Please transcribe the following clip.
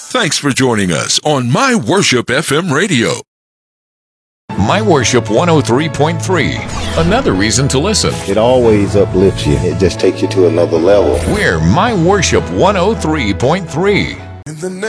Thanks for joining us on My Worship FM Radio. My Worship 103.3. Another reason to listen. It always uplifts you. It just takes you to another level. We're My Worship 103.3. In the name